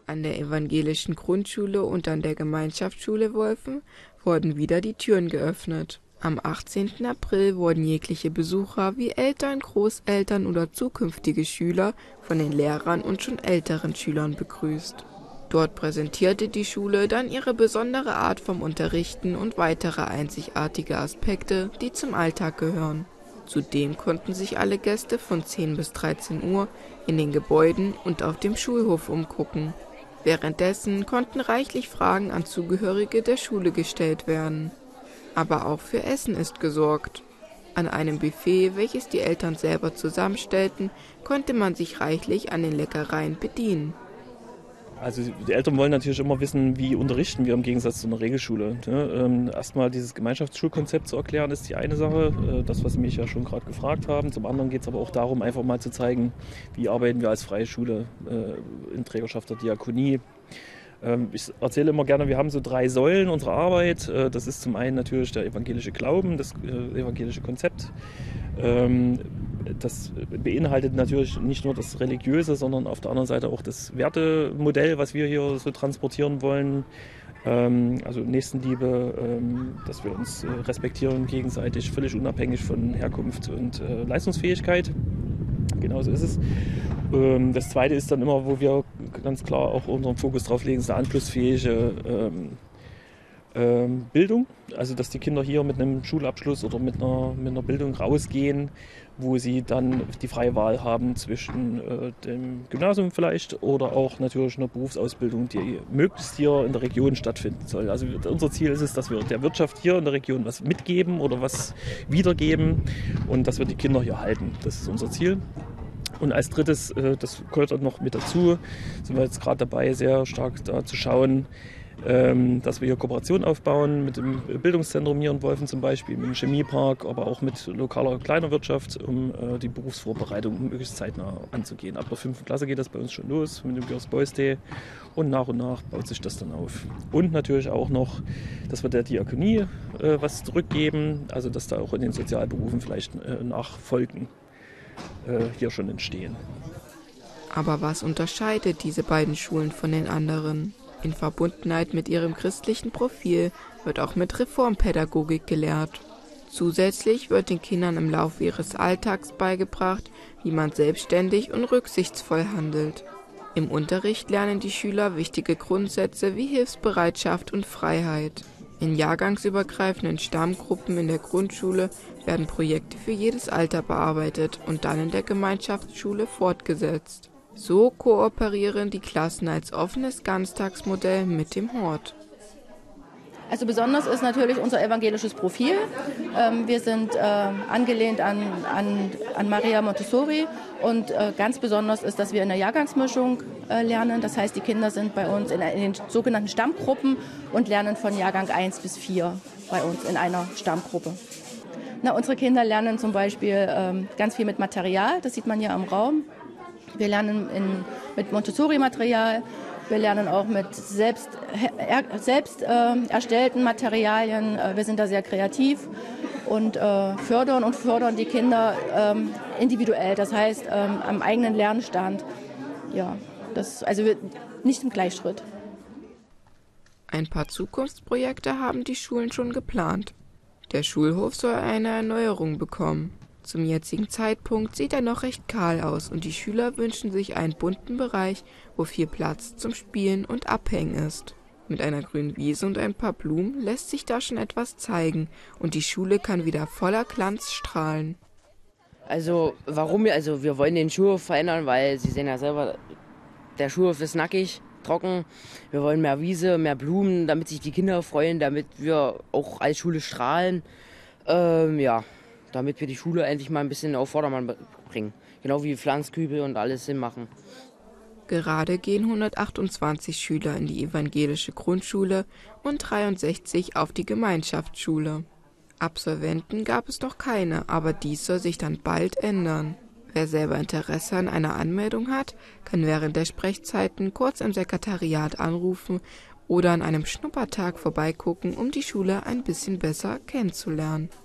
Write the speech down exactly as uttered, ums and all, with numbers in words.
An der evangelischen Grundschule und an der Gemeinschaftsschule Wolfen wurden wieder die Türen geöffnet. Am achtzehnten April wurden jegliche Besucher wie Eltern, Großeltern oder zukünftige Schüler von den Lehrern und schon älteren Schülern begrüßt. Dort präsentierte die Schule dann ihre besondere Art vom Unterrichten und weitere einzigartige Aspekte, die zum Alltag gehören. Zudem konnten sich alle Gäste von zehn bis dreizehn Uhr in den Gebäuden und auf dem Schulhof umgucken. Währenddessen konnten reichlich Fragen an Zugehörige der Schule gestellt werden. Aber auch für Essen ist gesorgt. An einem Buffet, welches die Eltern selber zusammenstellten, konnte man sich reichlich an den Leckereien bedienen. Also die Eltern wollen natürlich immer wissen, wie unterrichten wir im Gegensatz zu einer Regelschule. Ähm, erstmal dieses Gemeinschaftsschulkonzept zu erklären, ist die eine Sache, äh, das, was Sie mich ja schon gerade gefragt haben. Zum anderen geht es aber auch darum, einfach mal zu zeigen, wie arbeiten wir als freie Schule äh, in Trägerschaft der Diakonie. Ähm, ich erzähle immer gerne, wir haben so drei Säulen unserer Arbeit. Äh, das ist zum einen natürlich der evangelische Glauben, das äh, evangelische Konzept. Ähm, Das beinhaltet natürlich nicht nur das Religiöse, sondern auf der anderen Seite auch das Wertemodell, was wir hier so transportieren wollen. Ähm, also Nächstenliebe, ähm, dass wir uns äh, respektieren gegenseitig, völlig unabhängig von Herkunft und äh, Leistungsfähigkeit. Genau so ist es. Ähm, das Zweite ist dann immer, wo wir ganz klar auch unseren Fokus drauf legen, ist eine anschlussfähige ähm, ähm, Bildung. Also dass die Kinder hier mit einem Schulabschluss oder mit einer, mit einer Bildung rausgehen, wo sie dann die freie Wahl haben zwischen äh, dem Gymnasium vielleicht oder auch natürlich einer Berufsausbildung, die möglichst hier in der Region stattfinden soll. Also unser Ziel ist es, dass wir der Wirtschaft hier in der Region was mitgeben oder was wiedergeben und dass wir die Kinder hier halten. Das ist unser Ziel. Und als drittes, äh, das gehört auch noch mit dazu, sind wir jetzt gerade dabei, sehr stark da zu schauen, Ähm, dass wir hier Kooperationen aufbauen mit dem Bildungszentrum hier in Wolfen zum Beispiel, mit dem Chemiepark, aber auch mit lokaler kleiner Wirtschaft, um äh, die Berufsvorbereitung möglichst zeitnah anzugehen. Ab der fünften Klasse geht das bei uns schon los mit dem Girls Boys Day und nach und nach baut sich das dann auf. Und natürlich auch noch, dass wir der Diakonie äh, was zurückgeben, also dass da auch in den Sozialberufen vielleicht äh, Nachfolgen äh, hier schon entstehen. Aber was unterscheidet diese beiden Schulen von den anderen? In Verbundenheit mit ihrem christlichen Profil wird auch mit Reformpädagogik gelehrt. Zusätzlich wird den Kindern im Laufe ihres Alltags beigebracht, wie man selbstständig und rücksichtsvoll handelt. Im Unterricht lernen die Schüler wichtige Grundsätze wie Hilfsbereitschaft und Freiheit. In jahrgangsübergreifenden Stammgruppen in der Grundschule werden Projekte für jedes Alter bearbeitet und dann in der Gemeinschaftsschule fortgesetzt. So kooperieren die Klassen als offenes Ganztagsmodell mit dem Hort. Also besonders ist natürlich unser evangelisches Profil. Ähm, wir sind äh, angelehnt an, an, an Maria Montessori und äh, ganz besonders ist, dass wir in der Jahrgangsmischung äh, lernen. Das heißt, die Kinder sind bei uns in, in den sogenannten Stammgruppen und lernen von Jahrgang eins bis vier bei uns in einer Stammgruppe. Na, unsere Kinder lernen zum Beispiel ähm, ganz viel mit Material, das sieht man hier am Raum. Wir lernen in, mit Montessori-Material, wir lernen auch mit selbst, er, selbst äh, erstellten Materialien. Äh, wir sind da sehr kreativ und äh, fördern und fördern die Kinder ähm, individuell, das heißt ähm, am eigenen Lernstand. Ja, das, also wir, nicht im Gleichschritt. Ein paar Zukunftsprojekte haben die Schulen schon geplant. Der Schulhof soll eine Erneuerung bekommen. Zum jetzigen Zeitpunkt sieht er noch recht kahl aus und die Schüler wünschen sich einen bunten Bereich, wo viel Platz zum Spielen und Abhängen ist. Mit einer grünen Wiese und ein paar Blumen lässt sich da schon etwas zeigen und die Schule kann wieder voller Glanz strahlen. Also warum wir, also wir wollen den Schulhof verändern, weil Sie sehen ja selber, der Schulhof ist nackig, trocken. Wir wollen mehr Wiese, mehr Blumen, damit sich die Kinder freuen, damit wir auch als Schule strahlen. Ähm, ja. damit wir die Schule endlich mal ein bisschen auf Vordermann bringen. Genau wie Pflanzkübel und alles hinmachen. Gerade gehen hundertachtundzwanzig Schüler in die evangelische Grundschule und dreiundsechzig auf die Gemeinschaftsschule. Absolventen gab es noch keine, aber dies soll sich dann bald ändern. Wer selber Interesse an einer Anmeldung hat, kann während der Sprechzeiten kurz im Sekretariat anrufen oder an einem Schnuppertag vorbeigucken, um die Schule ein bisschen besser kennenzulernen.